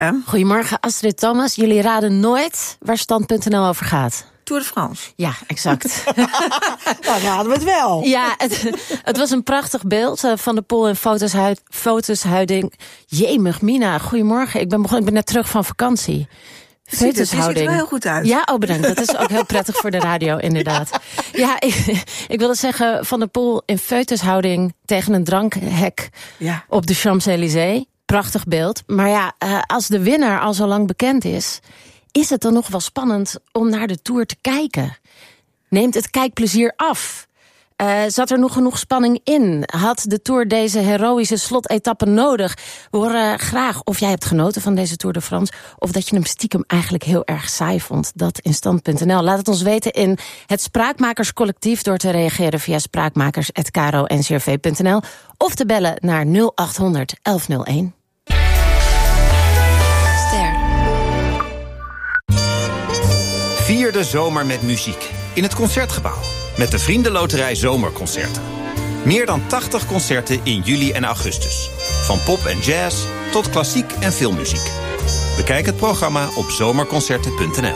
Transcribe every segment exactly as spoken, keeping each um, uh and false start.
Goedemorgen. Goedemorgen, Astrid Thomas. Jullie raden nooit waar stand punt n l over gaat. Tour de France. Ja, exact. Dan raden we het wel. Ja, het, het was een prachtig beeld. Uh, Van der Poel en foto's, foto'shouding. Jemig, Mina, goedemorgen. Ik ben, begonnen, ik ben net terug van vakantie. Ziet het, ziet er wel heel goed uit. Ja, oh bedankt. Dat is ook heel prettig voor de radio, inderdaad. Ja, ik, ik wilde zeggen, Van der Poel in foto'shouding tegen een drankhek ja. op de Champs-Élysées. Prachtig beeld. Maar ja, uh, als de winnaar al zo lang bekend is, is het dan nog wel spannend om naar de Tour te kijken? Neemt het kijkplezier af? Uh, zat er nog genoeg spanning in? Had de Tour deze heroïsche slotetappe nodig? We horen graag of jij hebt genoten van deze Tour de France, of dat je hem stiekem eigenlijk heel erg saai vond. Dat in stand punt n l. Laat het ons weten in het Spraakmakerscollectief door te reageren via spraakmakers punt k r o n c r v punt n l of te bellen naar nul acht honderd elf nul één. Ster. Vier de zomer met muziek in het Concertgebouw met de Vriendenloterij Zomerconcerten. Meer dan tachtig concerten in juli en augustus. Van pop en jazz tot klassiek en filmmuziek. Bekijk het programma op zomerconcerten punt n l.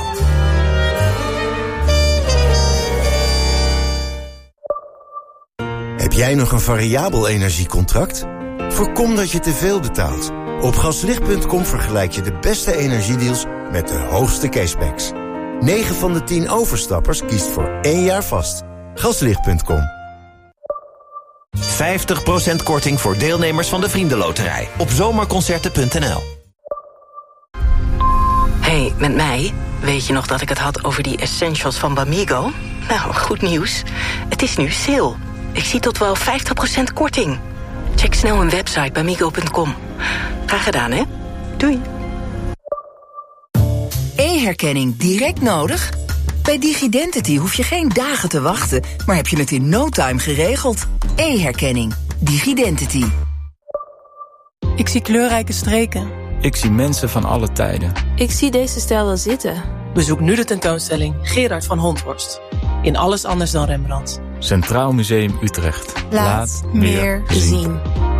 Heb jij nog een variabel energiecontract? Voorkom dat je te veel betaalt. Op gaslicht punt com vergelijk je de beste energiedeals met de hoogste cashbacks. negen van de tien overstappers kiest voor één jaar vast. gaslicht punt com. vijftig procent korting voor deelnemers van de Vriendenloterij op zomerconcerten punt n l. Hey, met mij? Weet je nog dat ik het had over die essentials van Bamigo? Nou, goed nieuws. Het is nu sale. Ik zie tot wel vijftig procent korting. Check snel hun website bamigo punt com. Graag gedaan, hè? Doei. E-herkenning direct nodig? Bij DigiDentity hoef je geen dagen te wachten, maar heb je het in no time geregeld. E-herkenning. DigiDentity. Ik zie kleurrijke streken. Ik zie mensen van alle tijden. Ik zie deze stijl wel zitten. Bezoek nu de tentoonstelling Gerard van Honthorst. In Alles anders dan Rembrandt. Centraal Museum Utrecht. Laat, Laat meer zien. zien.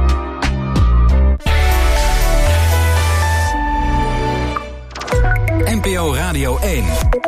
N P O Radio één.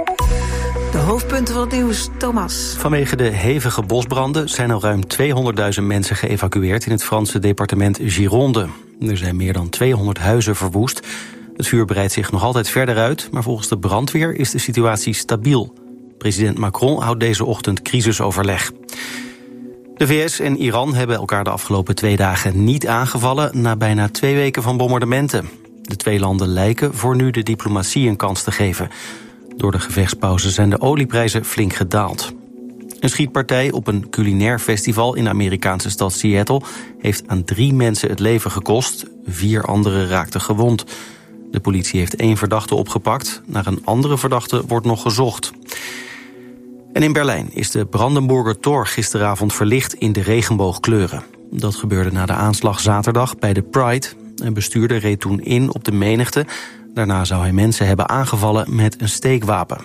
De hoofdpunten van het nieuws, Thomas. Vanwege de hevige bosbranden zijn al ruim tweehonderdduizend mensen geëvacueerd in het Franse departement Gironde. Er zijn meer dan tweehonderd huizen verwoest. Het vuur breidt zich nog altijd verder uit, maar volgens de brandweer is de situatie stabiel. President Macron houdt deze ochtend crisisoverleg. De V S en Iran hebben elkaar de afgelopen twee dagen niet aangevallen na bijna twee weken van bombardementen. De twee landen lijken voor nu de diplomatie een kans te geven. Door de gevechtspauze zijn de olieprijzen flink gedaald. Een schietpartij op een culinair festival in de Amerikaanse stad Seattle heeft aan drie mensen het leven gekost. Vier anderen raakten gewond. De politie heeft één verdachte opgepakt. Naar een andere verdachte wordt nog gezocht. En in Berlijn is de Brandenburger Tor gisteravond verlicht in de regenboogkleuren. Dat gebeurde na de aanslag zaterdag bij de Pride. Een bestuurder reed toen in op de menigte. Daarna zou hij mensen hebben aangevallen met een steekwapen.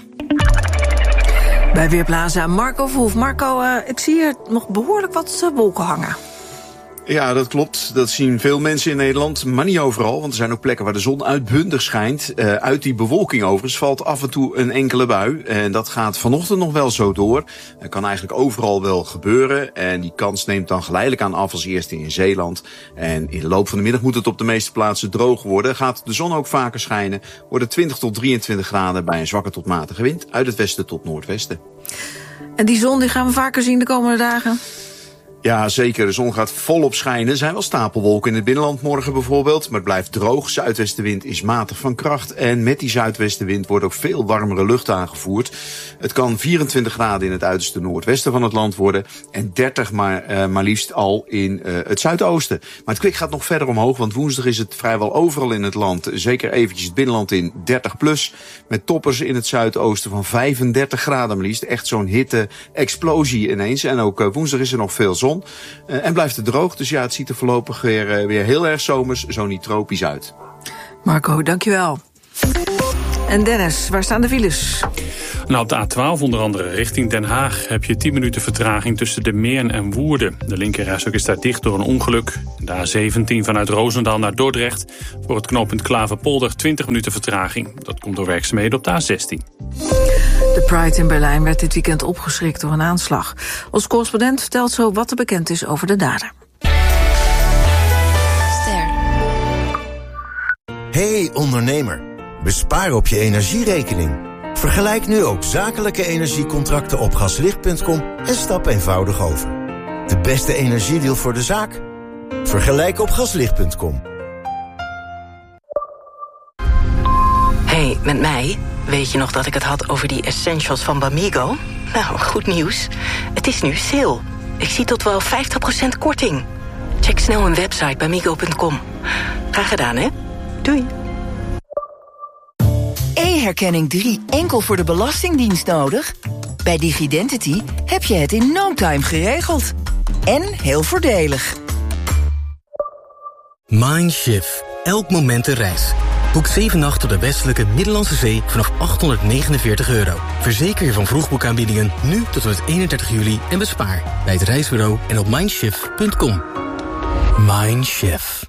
Bij Weerplaza Marco Verhoef. Marco, uh, ik zie hier nog behoorlijk wat uh, wolken hangen. Ja, dat klopt. Dat zien veel mensen in Nederland, maar niet overal. Want er zijn ook plekken waar de zon uitbundig schijnt. Uh, uit die bewolking overigens valt af en toe een enkele bui. En dat gaat vanochtend nog wel zo door. Dat kan eigenlijk overal wel gebeuren. En die kans neemt dan geleidelijk aan af als eerste in Zeeland. En in de loop van de middag moet het op de meeste plaatsen droog worden. Gaat de zon ook vaker schijnen. Worden twintig tot drieëntwintig graden bij een zwakke tot matige wind. Uit het westen tot noordwesten. En die zon die gaan we vaker zien de komende dagen? Ja, zeker. De zon gaat volop schijnen. Er zijn wel stapelwolken in het binnenland morgen bijvoorbeeld. Maar het blijft droog. Zuidwestenwind is matig van kracht. En met die zuidwestenwind wordt ook veel warmere lucht aangevoerd. Het kan vierentwintig graden in het uiterste noordwesten van het land worden. En dertig maar, uh, maar liefst al in uh, het zuidoosten. Maar het kwik gaat nog verder omhoog. Want woensdag is het vrijwel overal in het land. Zeker eventjes het binnenland in dertig plus. Met toppers in het zuidoosten van vijfendertig graden maar liefst. Echt zo'n hitte-explosie ineens. En ook uh, woensdag is er nog veel zon. Uh, en blijft het droog, dus ja, het ziet er voorlopig weer, uh, weer heel erg zomers, zo niet tropisch uit. Marco, dankjewel. En Dennis, waar staan de files? Nou, op de A twaalf onder andere richting Den Haag heb je tien minuten vertraging tussen De Meern en Woerden. De linkerrijstrook is daar dicht door een ongeluk. De A zeventien vanuit Roosendaal naar Dordrecht. Voor het knooppunt Klaverpolder twintig minuten vertraging. Dat komt door werkzaamheden op de A zestien. De Pride in Berlijn werd dit weekend opgeschrikt door een aanslag. Ons correspondent vertelt zo wat er bekend is over de dader. Ster. Hey ondernemer, bespaar op je energierekening. Vergelijk nu ook zakelijke energiecontracten op gaslicht punt com en stap eenvoudig over. De beste energiedeal voor de zaak? Vergelijk op gaslicht punt com. Hey, met mij? Weet je nog dat ik het had over die essentials van Bamigo? Nou, goed nieuws. Het is nu sale. Ik zie tot wel vijftig procent korting. Check snel een website bamigo punt com. Graag gedaan, hè? Doei. E-herkenning drie enkel voor de Belastingdienst nodig? Bij Digidentity heb je het in no time geregeld. En heel voordelig. Mindshift. Elk moment een reis. Boek zeven nachten op de westelijke Middellandse Zee vanaf achthonderdnegenenveertig euro. Verzeker je van vroegboekaanbiedingen nu tot en met eenendertig juli en bespaar bij het reisbureau en op mindshift punt com. Mindshift.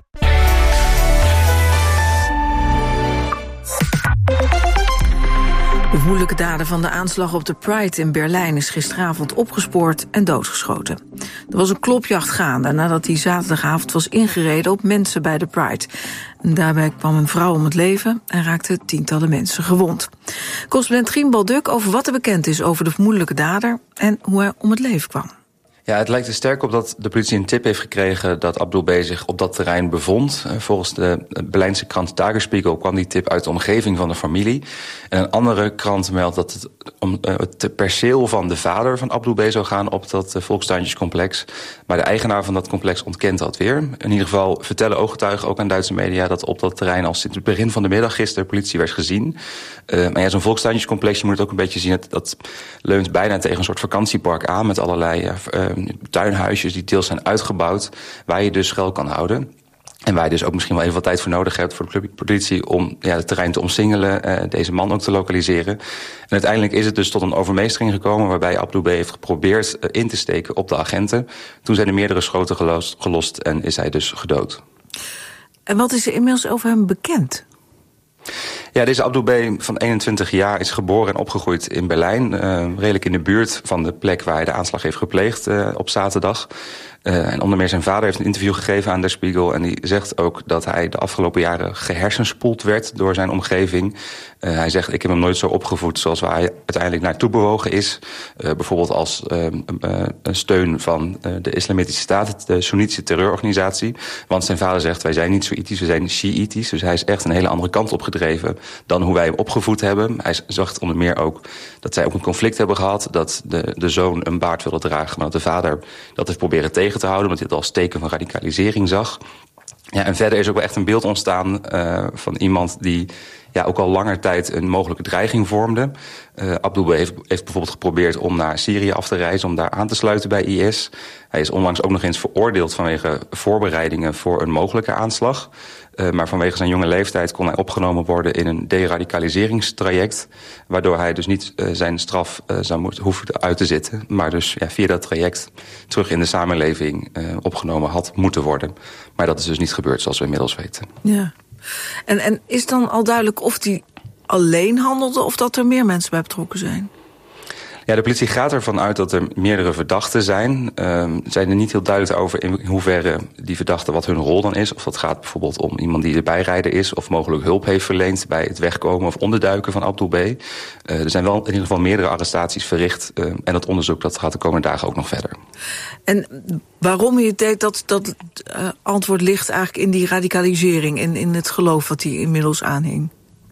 De moeilijke dader van de aanslag op de Pride in Berlijn is gisteravond opgespoord en doodgeschoten. Er was een klopjacht gaande nadat hij zaterdagavond was ingereden op mensen bij de Pride. En daarbij kwam een vrouw om het leven en raakten tientallen mensen gewond. Correspondent Trien Balduk over wat er bekend is over de vermoedelijke dader en hoe hij om het leven kwam. Ja, het lijkt er sterk op dat de politie een tip heeft gekregen dat Abdul B. zich op dat terrein bevond. Volgens de Berlijnse krant Tagesspiegel kwam die tip uit de omgeving van de familie. En een andere krant meldt dat het om het perceel van de vader van Abdul B. zou gaan op dat volkstuintjescomplex. Maar de eigenaar van dat complex ontkent dat weer. In ieder geval vertellen ooggetuigen ook aan Duitse media dat op dat terrein al sinds het begin van de middag gisteren politie werd gezien. Uh, maar ja, zo'n volkstuintjescomplex, je moet het ook een beetje zien, dat, dat leunt bijna tegen een soort vakantiepark aan met allerlei uh, tuinhuisjes die deels zijn uitgebouwd, waar je dus schuil kan houden. En waar je dus ook misschien wel even wat tijd voor nodig hebt voor de politie om ja, het terrein te omsingelen, uh, deze man ook te lokaliseren. En uiteindelijk is het dus tot een overmeestering gekomen waarbij Abdul B. heeft geprobeerd uh, in te steken op de agenten. Toen zijn er meerdere schoten gelost, gelost en is hij dus gedood. En wat is er inmiddels over hem bekend? Ja, deze Abdul B. van eenentwintig jaar is geboren en opgegroeid in Berlijn. Uh, redelijk in de buurt van de plek waar hij de aanslag heeft gepleegd uh, op zaterdag. Uh, en onder meer zijn vader heeft een interview gegeven aan Der Spiegel. En die zegt ook dat hij de afgelopen jaren gehersenspoeld werd door zijn omgeving. Uh, hij zegt, ik heb hem nooit zo opgevoed zoals waar hij uiteindelijk naartoe bewogen is. Uh, bijvoorbeeld als uh, uh, een steun van uh, de Islamitische Staat, de Soenitische terreurorganisatie. Want zijn vader zegt, wij zijn niet Soïtisch, we zijn Shiïtisch. Dus hij is echt een hele andere kant op gedreven dan hoe wij hem opgevoed hebben. Hij zegt onder meer ook dat zij ook een conflict hebben gehad, dat de, de zoon een baard wilde dragen, maar dat de vader dat heeft proberen tegen te houden, omdat hij het als teken van radicalisering zag. Ja, en verder is ook wel echt een beeld ontstaan uh, van iemand die ja, ook al langer tijd een mogelijke dreiging vormde. Uh, Abdul B. heeft, heeft bijvoorbeeld geprobeerd om naar Syrië af te reizen, om daar aan te sluiten bij I S. Hij is onlangs ook nog eens veroordeeld vanwege voorbereidingen voor een mogelijke aanslag. Uh, maar vanwege zijn jonge leeftijd kon hij opgenomen worden in een deradicaliseringstraject, waardoor hij dus niet uh, zijn straf uh, zou moeten hoeven uit te zitten, maar dus ja, via dat traject terug in de samenleving uh, opgenomen had moeten worden. Maar dat is dus niet gebeurd, zoals we inmiddels weten. Ja. En, en is dan al duidelijk of hij alleen handelde of dat er meer mensen bij betrokken zijn? Ja, de politie gaat ervan uit dat er meerdere verdachten zijn. Uh, zijn er niet heel duidelijk over in hoeverre die verdachten wat hun rol dan is. Of dat gaat bijvoorbeeld om iemand die de bijrijder is of mogelijk hulp heeft verleend bij het wegkomen of onderduiken van Abdul B. Uh, er zijn wel in ieder geval meerdere arrestaties verricht. Uh, en dat onderzoek dat gaat de komende dagen ook nog verder. En waarom je denkt dat dat uh, antwoord ligt eigenlijk in die radicalisering, in, in het geloof wat hij inmiddels aanhing?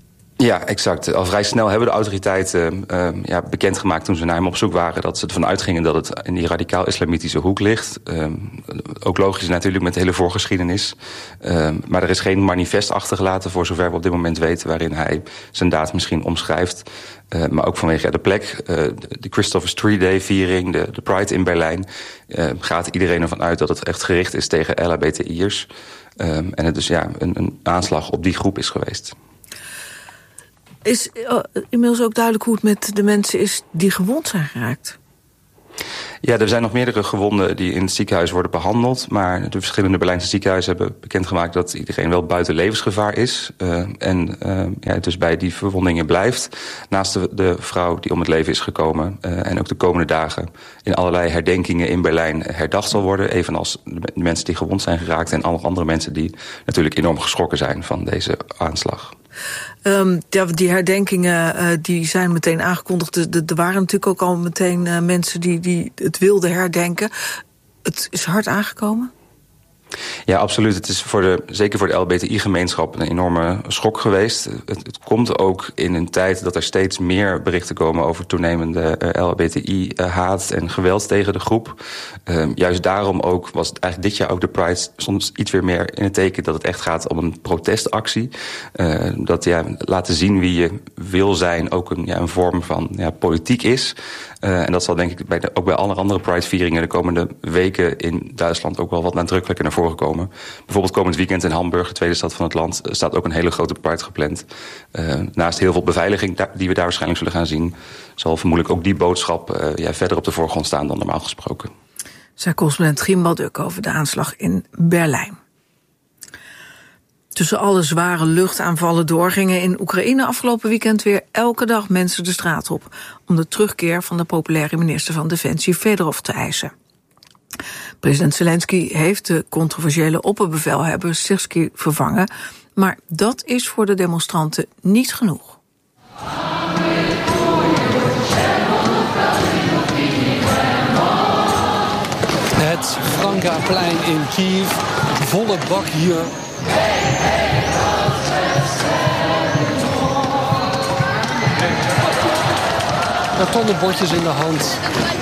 Ja, exact. Al vrij snel hebben de autoriteiten uh, ja, bekendgemaakt toen ze naar hem op zoek waren dat ze ervan uitgingen dat het in die radicaal-islamitische hoek ligt. Uh, ook logisch natuurlijk met de hele voorgeschiedenis. Uh, maar er is geen manifest achtergelaten voor zover we op dit moment weten waarin hij zijn daad misschien omschrijft. Uh, maar ook vanwege ja, de plek, uh, de Christopher Street Day viering, de, de Pride in Berlijn, uh, gaat iedereen ervan uit dat het echt gericht is tegen L H B T I'ers. Uh, en het dus ja, een, een aanslag op die groep is geweest. Is uh, inmiddels ook duidelijk hoe het met de mensen is die gewond zijn geraakt? Ja, er zijn nog meerdere gewonden die in het ziekenhuis worden behandeld. Maar de verschillende Berlijnse ziekenhuizen hebben bekendgemaakt dat iedereen wel buiten levensgevaar is. Uh, en uh, ja, dus bij die verwondingen blijft. Naast de, de vrouw die om het leven is gekomen. Uh, en ook de komende dagen in allerlei herdenkingen in Berlijn herdacht zal worden. Evenals de mensen die gewond zijn geraakt. En alle andere mensen die natuurlijk enorm geschrokken zijn van deze aanslag. Um, ja, die herdenkingen uh, die zijn meteen aangekondigd. Er, er waren natuurlijk ook al meteen uh, mensen die, die het wilden herdenken. Het is hard aangekomen? Ja, absoluut. Het is voor de, zeker voor de L G B T I-gemeenschap een enorme schok geweest. Het, het komt ook in een tijd dat er steeds meer berichten komen over toenemende uh, L G B T I-haat en geweld tegen de groep. Uh, juist daarom ook was het eigenlijk dit jaar ook de Pride soms iets weer meer in het teken dat het echt gaat om een protestactie. Uh, dat ja, laten zien wie je wil zijn ook een, ja, een vorm van ja, politiek is. Uh, en dat zal denk ik bij de, ook bij alle andere Pride-vieringen de komende weken in Duitsland ook wel wat nadrukkelijker naar voren komen. Bijvoorbeeld komend weekend in Hamburg, de tweede stad van het land, staat ook een hele grote Pride gepland. Uh, naast heel veel beveiliging die we daar waarschijnlijk zullen gaan zien, zal vermoedelijk ook die boodschap uh, ja, verder op de voorgrond staan dan normaal gesproken. Zei correspondent Grimbal Duk over de aanslag in Berlijn. Tussen alle zware luchtaanvallen door gingen in Oekraïne afgelopen weekend weer elke dag mensen de straat op om de terugkeer van de populaire minister van Defensie Fedorov te eisen. President Zelensky heeft de controversiële opperbevelhebber Syrský vervangen, maar dat is voor de demonstranten niet genoeg. Het Frankaplein in Kiev, volle bak hier. Kartonnen bordjes in de hand.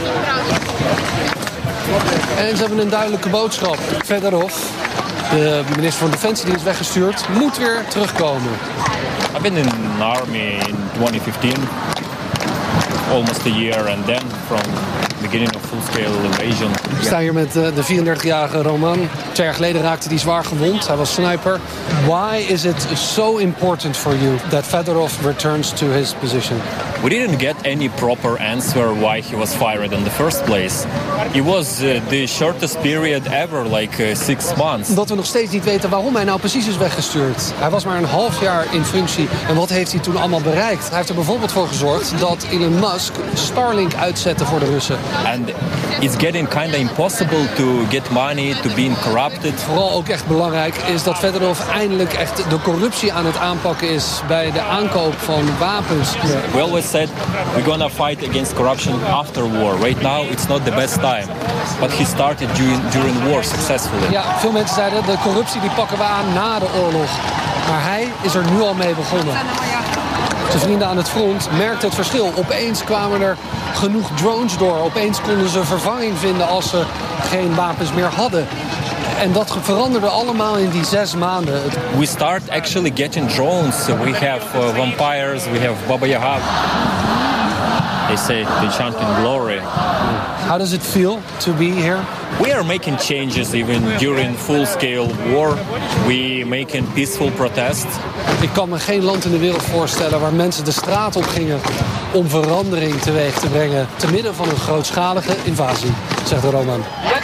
En ze hebben een duidelijke boodschap. Fedorov, de minister van Defensie die is weggestuurd, moet weer terugkomen. I've been in the army in twenty fifteen, almost a year, and then from beginning of full-scale invasion. We staan hier met de vierendertigjarige Roman. Twee jaar geleden raakte hij zwaar gewond. Hij was sniper. Why is it so important for you that Fedorov returns to his position? We didn't get any proper answer why he was fired in the first place. It was uh, the shortest period ever, like uh, six months. Omdat we nog steeds niet weten waarom hij nou precies is weggestuurd. Hij was maar een half jaar in functie. En wat heeft hij toen allemaal bereikt? Hij heeft er bijvoorbeeld voor gezorgd dat Elon Musk Starlink uitzette voor de Russen. And it's getting kind of impossible to get money, to be corrupted. Vooral ook echt belangrijk is dat Fedorov eindelijk echt de corruptie aan het aanpakken is bij de aankoop van wapens. We always said we're gonna fight against corruption after war. Right now it's not the best time. But he started during, during the war successfully. Ja, veel mensen zeiden de corruptie die pakken we aan na de oorlog. Maar hij is er nu al mee begonnen. Zijn vrienden aan het front merkten het verschil. Opeens kwamen er genoeg drones door. Opeens konden ze vervanging vinden als ze geen wapens meer hadden. En dat veranderde allemaal in die zes maanden. We start actually getting drones. We have uh, vampires, we have Baba Yaga. They say they chant in glory. How does it feel to be here? We are making changes even during full-scale war. We making peaceful protest. Ik kan me geen land in de wereld voorstellen waar mensen de straat op gingen om verandering teweeg te brengen te midden van een grootschalige invasie, zegt de Roman.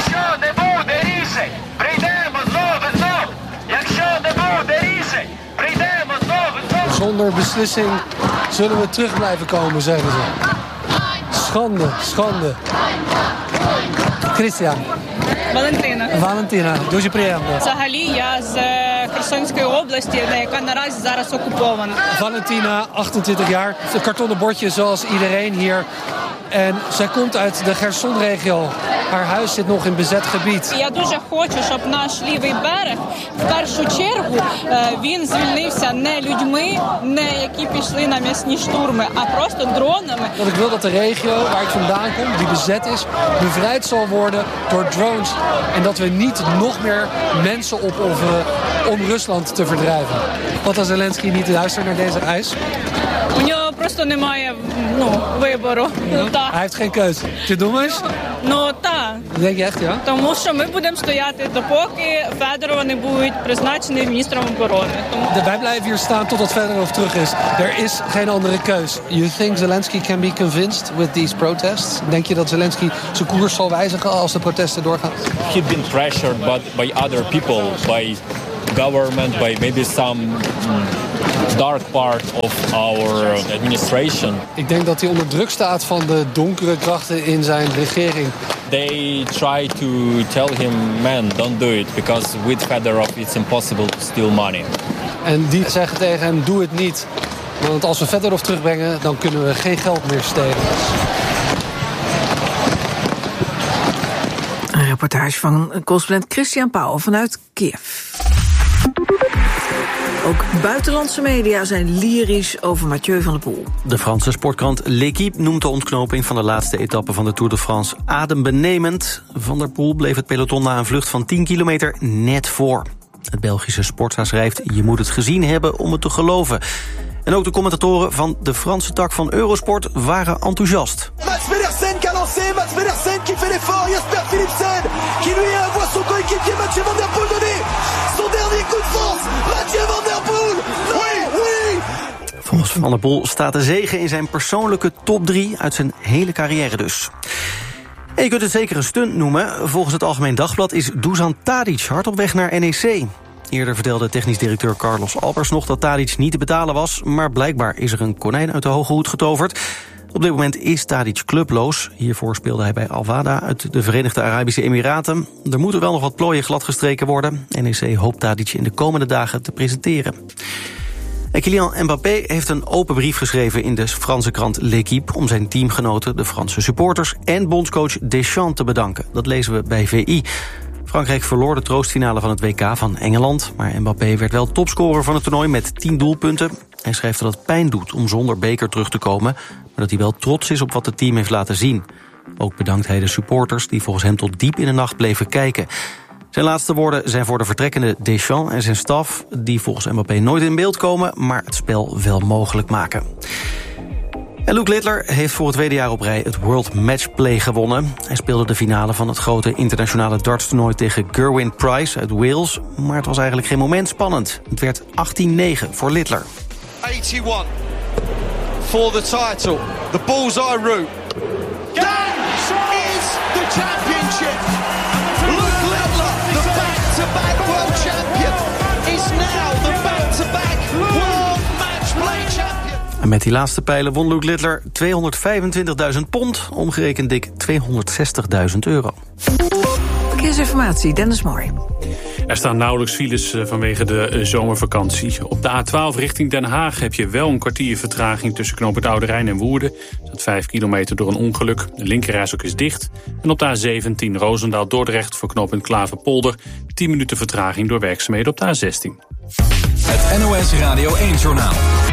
Zonder beslissing zullen we terug blijven komen, zeggen ze. Schande, schande. Christian. Валентина. Валентина, дуже приємно. Взагалі я з Херсонської області, яка наразі зараз окупована. Valentina, achtentwintig jaar, een kartonnen bordje zoals iedereen hier. En zij komt uit de Cherson-regio. Haar huis zit nog in bezet gebied. Я дуже хочу, щоб наш лівий берег в першу чергу він звільнився не людьми, не які пішли на м'ясні штурми, а просто дронами. Dat ik wil dat de regio waar ik vandaan kom, die bezet is, bevrijd zal worden door drones. En dat we niet nog meer mensen opofferen om Rusland te verdrijven. Wat als Zelensky niet luistert naar deze eis? У нього просто немає, ну, вибору. Hij heeft geen keus. Ти думаєш? Ну, так. Denk je echt, ja? Тому що ми будемо стояти допоки Федоров не буде призначений міністром оборони. Тому... Wij blijven hier staan totdat Fedorov terug is. Er is geen andere keus. You think Zelensky can be convinced with these protests? Denk je dat Zelensky zijn koers zal wijzigen als de protesten doorgaan? He's been pressured but by other people, by government, by maybe some dark part of our administration. Ik denk dat hij onder druk staat van de donkere krachten in zijn regering. They try to tell him, man, don't do it, because with Fedorov it's impossible to steal money. En die zeggen tegen hem, doe het niet. Want als we Fedorov terugbrengen, dan kunnen we geen geld meer stelen. Een reportage van correspondent Christian Pauw vanuit Kiev. Ook buitenlandse media zijn lyrisch over Mathieu van der Poel. De Franse sportkrant L'Équipe noemt de ontknoping van de laatste etappe van de Tour de France adembenemend. Van der Poel bleef het peloton na een vlucht van tien kilometer net voor. Het Belgische Sportza schrijft, je moet het gezien hebben om het te geloven. En ook de commentatoren van de Franse tak van Eurosport waren enthousiast. Mats Pedersen qui a lancé, Mats Pedersen qui fait l'effort, Jasper Philipsen qui lui envoie son coéquipier Mathieu van der Poel donner son dernier coup de France. Mathieu van der Poel, oui, oui. Volgens Van der Poel staat de zege in zijn persoonlijke top drie uit zijn hele carrière dus. En je kunt het zeker een stunt noemen. Volgens het Algemeen Dagblad is Dusan Tadic hard op weg naar N E C. Eerder vertelde technisch directeur Carlos Albers nog dat Tadic niet te betalen was, maar blijkbaar is er een konijn uit de hoge hoed getoverd. Op dit moment is Tadic clubloos. Hiervoor speelde hij bij Al Wahda uit de Verenigde Arabische Emiraten. Er moeten wel nog wat plooien gladgestreken worden. N E C hoopt Tadic in de komende dagen te presenteren. En Kylian Mbappé heeft een open brief geschreven in de Franse krant L'Équipe om zijn teamgenoten, de Franse supporters en bondscoach Deschamps te bedanken. Dat lezen we bij V I. Frankrijk verloor de troostfinale van het W K van Engeland, maar Mbappé werd wel topscorer van het toernooi met tien doelpunten. Hij schrijft dat het pijn doet om zonder beker terug te komen, maar dat hij wel trots is op wat het team heeft laten zien. Ook bedankt hij de supporters die volgens hem tot diep in de nacht bleven kijken. Zijn laatste woorden zijn voor de vertrekkende Deschamps en zijn staf, die volgens Mbappé nooit in beeld komen, maar het spel wel mogelijk maken. En Luke Littler heeft voor het tweede jaar op rij het World Matchplay gewonnen. Hij speelde de finale van het grote internationale dartstoernooi tegen Gerwyn Price uit Wales. Maar het was eigenlijk geen moment spannend. Het werd achttien negen voor Littler. eighty-one for the title. The bullseye route. That is the championship. Luke Littler, the back-to-back world champion, is now the back-to-back World Matchplay champion. En met die laatste pijlen won Luke Littler tweehonderdvijfentwintigduizend pond, omgerekend dik tweehonderdzestigduizend euro. Verkeersinformatie, Dennis Mooi. Er staan nauwelijks files vanwege de zomervakantie. Op de A twaalf richting Den Haag heb je wel een kwartier vertraging tussen knooppunt Oude Rijn en Woerden. Dat is vijf kilometer door een ongeluk. De linkerrijstrook is dicht. En op de A zeventien Roosendaal-Dordrecht voor knooppunt Klaverpolder tien minuten vertraging door werkzaamheden op de A zestien. Het N O S Radio één Journaal.